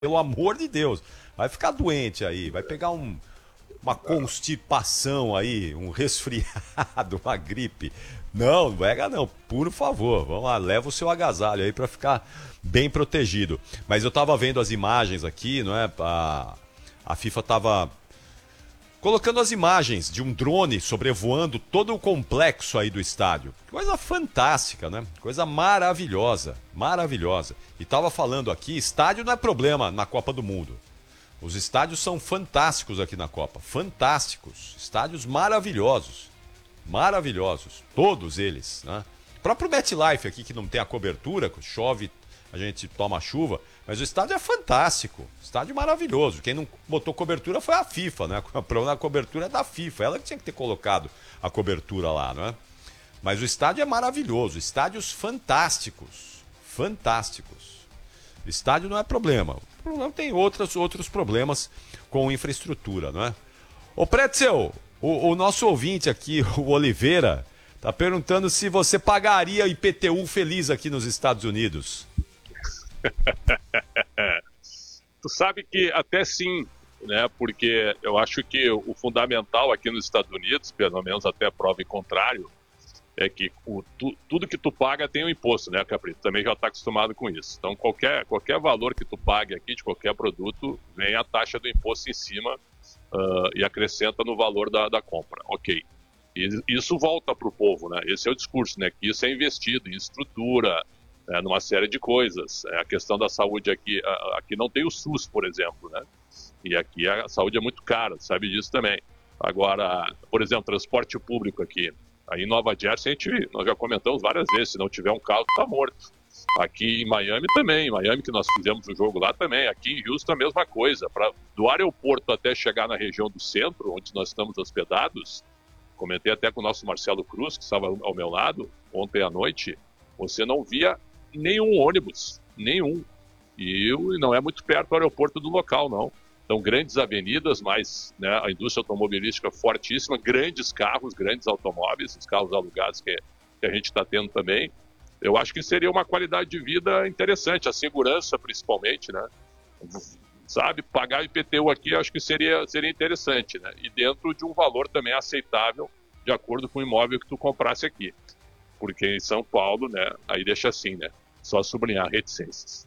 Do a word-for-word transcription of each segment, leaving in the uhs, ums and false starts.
Pelo amor de Deus. Vai ficar doente aí, vai pegar um, uma constipação aí, um resfriado, uma gripe. Não, não pega não, por favor. Vamos lá, leva o seu agasalho aí para ficar bem protegido. Mas eu tava vendo as imagens aqui, não é? A, a FIFA tava colocando as imagens de um drone sobrevoando todo o complexo aí do estádio. Coisa fantástica, né? Coisa maravilhosa, maravilhosa. E tava falando aqui, estádio não é problema na Copa do Mundo. Os estádios são fantásticos aqui na Copa, fantásticos. Estádios maravilhosos, maravilhosos, todos eles, né? O próprio MetLife aqui, que não tem a cobertura, chove, a gente toma chuva, mas o estádio é fantástico, estádio maravilhoso. Quem não botou cobertura foi a FIFA, né? A problema da cobertura é da FIFA, ela que tinha que ter colocado a cobertura lá, né? Mas o estádio é maravilhoso, estádios fantásticos, fantásticos. Estádio não é problema, o problema tem outros, outros problemas com infraestrutura, não é? Ô Pretzel, o, o nosso ouvinte aqui, o Oliveira, tá perguntando se você pagaria I P T U feliz aqui nos Estados Unidos. Tu sabe que até sim, né? Porque eu acho que o fundamental aqui nos Estados Unidos, pelo menos até prova em contrário, é que o, tu, tudo que tu paga tem um imposto, né, Caprito? Também já está acostumado com isso. Então, qualquer, qualquer valor que tu pague aqui de qualquer produto, vem a taxa do imposto em cima uh, e acrescenta no valor da, da compra. Ok. E isso volta para o povo, né? Esse é o discurso, né? Que isso é investido em estrutura, né, numa série de coisas. É, a questão da saúde aqui, aqui não tem o SUS, por exemplo, né? E aqui a saúde é muito cara, sabe disso também. Agora, por exemplo, transporte público aqui. Aí em Nova Jersey, a gente, nós já comentamos várias vezes, se não tiver um carro, tá morto. Aqui em Miami também, em Miami que nós fizemos o jogo lá também, aqui em Houston a mesma coisa. Pra, do aeroporto até chegar na região do centro, onde nós estamos hospedados, comentei até com o nosso Marcelo Cruz, que estava ao meu lado, ontem à noite, você não via nenhum ônibus, nenhum. E não é muito perto do aeroporto do local, não. Então, grandes avenidas, mas né, a indústria automobilística fortíssima, grandes carros, grandes automóveis, os carros alugados que, que a gente está tendo também. Eu acho que seria uma qualidade de vida interessante, a segurança principalmente, né? Sabe, pagar I P T U aqui acho que seria, seria interessante, né? E dentro de um valor também aceitável, de acordo com o imóvel que tu comprasse aqui. Porque em São Paulo, né, aí deixa assim, né? Só sublinhar reticências.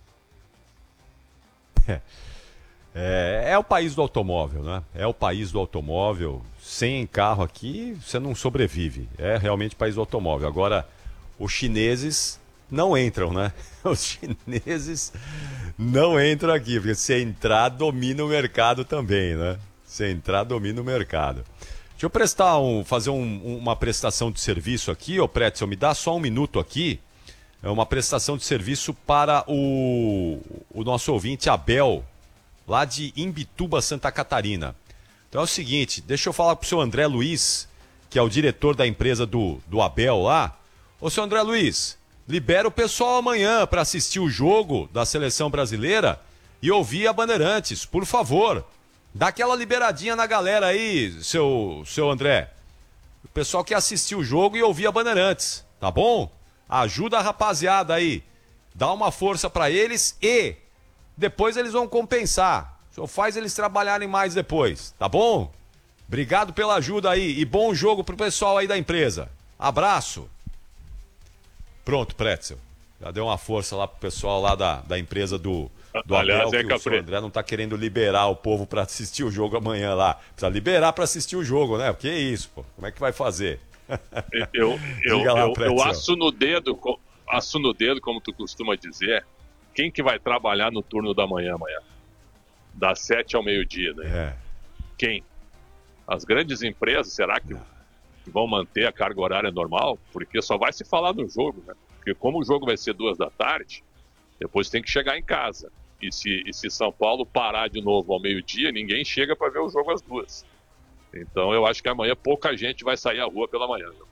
É. É, é o país do automóvel, né? É o país do automóvel. Sem carro aqui, você não sobrevive. É realmente o país do automóvel. Agora, os chineses não entram, né? Os chineses não entram aqui, porque se entrar, domina o mercado também, né? Se entrar, domina o mercado. Deixa eu prestar um, fazer um, uma prestação de serviço aqui, ô Pretzel, me dá só um minuto aqui. É uma prestação de serviço para o, o nosso ouvinte Abel, lá de Imbituba, Santa Catarina. Então é o seguinte, deixa eu falar pro seu André Luiz, que é o diretor da empresa do, do Abel lá. Ô, seu André Luiz, libera o pessoal amanhã para assistir o jogo da Seleção Brasileira e ouvir a Bandeirantes, por favor. Dá aquela liberadinha na galera aí, seu, seu André. O pessoal quer assistir o jogo e ouvir a Bandeirantes, tá bom? Ajuda a rapaziada aí. Dá uma força para eles e depois eles vão compensar. O senhor faz eles trabalharem mais depois, tá bom? Obrigado pela ajuda aí e bom jogo pro pessoal aí da empresa. Abraço. Pronto, Pretzel. Já deu uma força lá pro pessoal lá da, da empresa do, do Aliás, Abel, é, que o senhor André não tá querendo liberar o povo para assistir o jogo amanhã lá. Precisa liberar para assistir o jogo, né? Porque é isso, pô. Como é que vai fazer? Eu, eu, lá, eu, eu aço no dedo, aço no dedo, como tu costuma dizer. Quem que vai trabalhar no turno da manhã amanhã? Das sete ao meio-dia, né? É. Quem? As grandes empresas, será que vão manter a carga horária normal? Porque só vai se falar no jogo, né? Porque como o jogo vai ser duas da tarde, depois tem que chegar em casa. E se, e se São Paulo parar de novo ao meio-dia, ninguém chega para ver o jogo às duas. Então eu acho que amanhã pouca gente vai sair à rua pela manhã. Viu?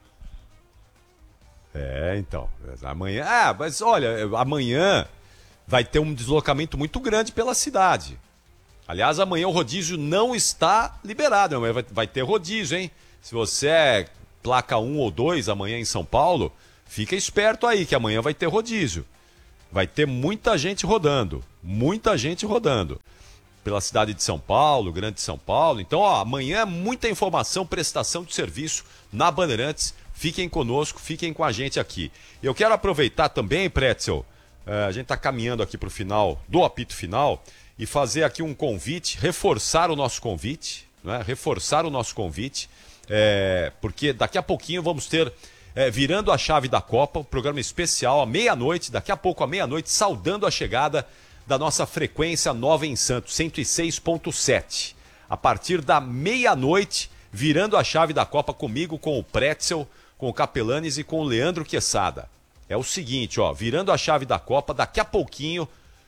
É, então. Amanhã. Ah, mas olha, amanhã vai ter um deslocamento muito grande pela cidade. Aliás, amanhã o rodízio não está liberado. Amanhã vai, vai ter rodízio, hein? Se você é placa um ou dois amanhã em São Paulo, fica esperto aí que amanhã vai ter rodízio. vai ter muita gente rodando, muita gente rodando. Pela cidade de São Paulo, Grande São Paulo. Então, ó, amanhã é muita informação, prestação de serviço na Bandeirantes. Fiquem conosco, fiquem com a gente aqui. Eu quero aproveitar também, Pretzel, uh, a gente está caminhando aqui para o final do apito final, e fazer aqui um convite, reforçar o nosso convite, né? Reforçar o nosso convite, é, porque daqui a pouquinho vamos ter, é, virando a chave da Copa, um programa especial à meia-noite, daqui a pouco à meia-noite, saudando a chegada da nossa frequência nova em Santos, cento e seis ponto sete. A partir da meia-noite, virando a chave da Copa comigo, com o Pretzel, com o Capelanes e com o Leandro Quesada. É o seguinte, ó, virando a chave da Copa, daqui a pouquinho,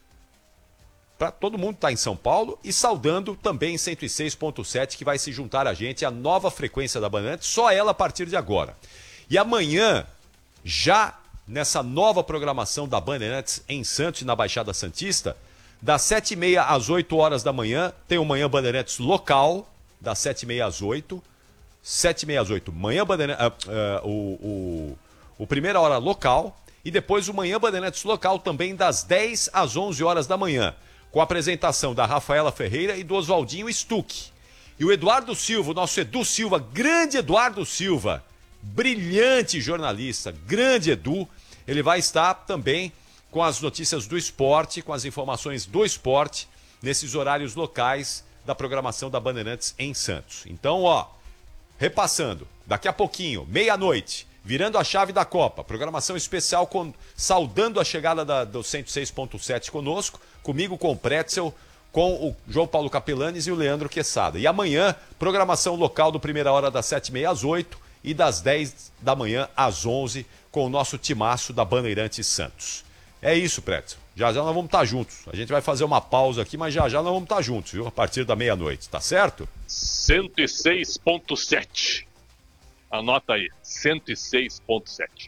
para todo mundo estar tá em São Paulo, e saudando também em cento e seis ponto sete, que vai se juntar a gente, a nova frequência da Bandeirantes, só ela a partir de agora. E amanhã, já nessa nova programação da Bandeirantes em Santos e na Baixada Santista, das sete e meia às oito horas da manhã, tem o Manhã Bandeirantes local, das sete e meia às oito, sete e meia às oito, Manhã Bandeirantes, uh, uh, o, o, o Primeira Hora local, e depois o Manhã Bandeirantes local também das dez às onze horas da manhã, com a apresentação da Rafaela Ferreira e do Oswaldinho Stuck. E o Eduardo Silva, o nosso Edu Silva, grande Eduardo Silva, brilhante jornalista, grande Edu, ele vai estar também com as notícias do esporte, com as informações do esporte, nesses horários locais da programação da Bandeirantes em Santos. Então, ó, repassando, daqui a pouquinho, meia-noite, virando a chave da Copa, programação especial com, saudando a chegada da, do cento e seis ponto sete conosco, comigo, com o Pretzel, com o João Paulo Capelanes e o Leandro Quesada. E amanhã, programação local do Primeira Hora das sete e meia às oito e das dez da manhã às onze, com o nosso timaço da Bandeirantes Santos. É isso, Pretzel. Já já nós vamos estar juntos. A gente vai fazer uma pausa aqui, mas já já nós vamos estar juntos, viu? A partir da meia-noite, tá certo? cento e seis ponto sete. Anota aí, cento e seis ponto sete.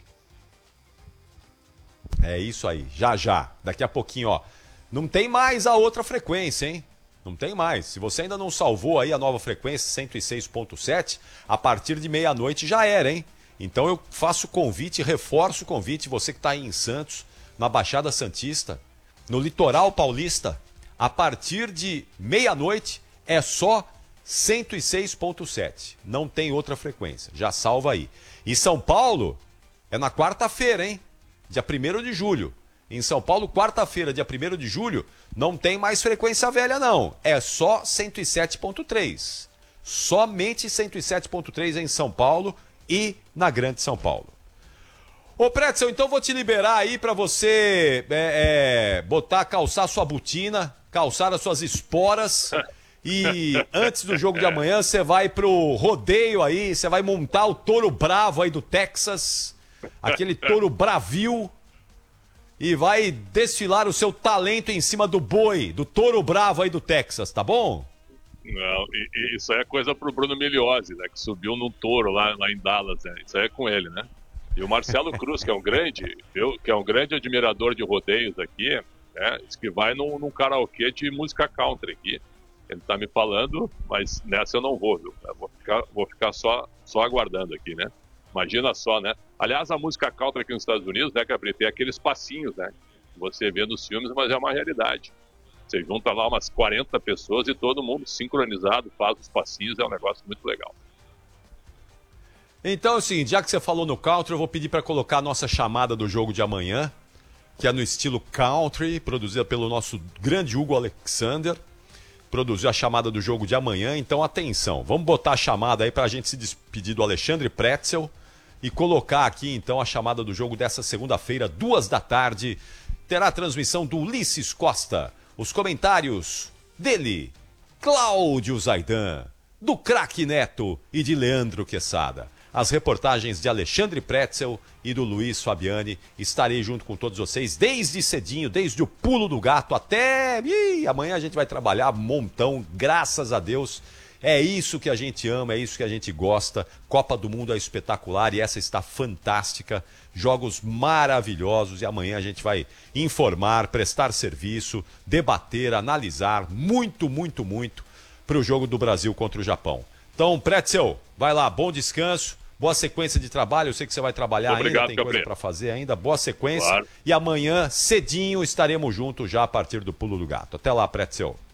É isso aí, já já. Daqui a pouquinho, ó. Não tem mais a outra frequência, hein? Não tem mais. Se você ainda não salvou aí a nova frequência cento e seis ponto sete, a partir de meia-noite já era, hein? Então eu faço o convite, reforço o convite, você que está aí em Santos, na Baixada Santista, no Litoral Paulista, a partir de meia-noite é só cento e seis ponto sete. Não tem outra frequência. Já salva aí. E São Paulo é na quarta-feira, hein? Dia primeiro de julho. Em São Paulo, quarta-feira, dia primeiro de julho, não tem mais frequência velha, não. É só cento e sete ponto três. Somente cento e sete ponto três em São Paulo e na Grande São Paulo. Ô, Pretzel, então vou te liberar aí para você é, é, botar, calçar sua botina, calçar as suas esporas. E antes do jogo de amanhã, você vai pro rodeio aí, você vai montar o touro bravo aí do Texas, aquele touro bravio, e vai desfilar o seu talento em cima do boi, do touro bravo aí do Texas, tá bom? Não, e, e isso aí é coisa pro Bruno Migliozzi, né, que subiu num touro lá, lá em Dallas, né? Isso aí é com ele, né? E o Marcelo Cruz, que é um grande, viu, que é um grande admirador de rodeios aqui, né, diz que vai num, num karaokê de música country aqui. Ele tá me falando, mas nessa eu não vou, viu? Eu vou ficar, vou ficar só, só aguardando aqui, né? Imagina só, né? Aliás, a música country aqui nos Estados Unidos, né, Gabriel, tem aqueles passinhos, né? Que você vê nos filmes, mas é uma realidade. Você junta lá umas quarenta pessoas e todo mundo sincronizado, faz os passinhos, é um negócio muito legal. Então é o seguinte, já que você falou no country, eu vou pedir para colocar a nossa chamada do jogo de amanhã, que é no estilo country, produzida pelo nosso grande Hugo Alexander. Produziu a chamada do jogo de amanhã, então atenção, vamos botar a chamada aí para a gente se despedir do Alexandre Pretzel e colocar aqui então a chamada do jogo dessa segunda-feira, duas da tarde, terá a transmissão do Ulisses Costa, os comentários dele, Cláudio Zaidan, do craque Neto e de Leandro Quesada. As reportagens de Alexandre Pretzel e do Luiz Fabiani. Estarei junto com todos vocês desde cedinho, desde o pulo do gato até... Ih, amanhã a gente vai trabalhar um montão, graças a Deus. É isso que a gente ama, é isso que a gente gosta. Copa do Mundo é espetacular e essa está fantástica. Jogos maravilhosos e amanhã a gente vai informar, prestar serviço, debater, analisar muito, muito, muito para o jogo do Brasil contra o Japão. Então, Pretzel, vai lá, bom descanso. Boa sequência de trabalho. Eu sei que você vai trabalhar Obrigado, ainda, tem coisa para fazer ainda. Boa sequência. Claro. E amanhã, cedinho, estaremos juntos já a partir do Pulo do Gato. Até lá, Pretzel.